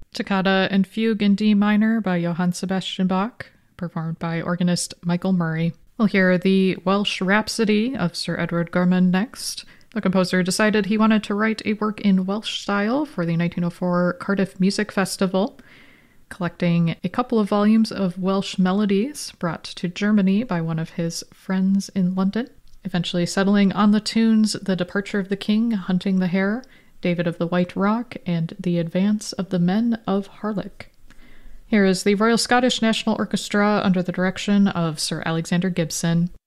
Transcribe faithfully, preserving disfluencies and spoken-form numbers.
Toccata and Fugue in D minor by Johann Sebastian Bach, performed by organist Michael Murray. We'll hear the Welsh Rhapsody of Sir Edward Gorman next. The composer decided he wanted to write a work in Welsh style for the nineteen oh four Cardiff Music Festival, collecting a couple of volumes of Welsh melodies brought to Germany by one of his friends in London, eventually settling on the tunes The Departure of the King, Hunting the Hare, David of the White Rock, and The Advance of the Men of Harlech. Here is the Royal Scottish National Orchestra under the direction of Sir Alexander Gibson.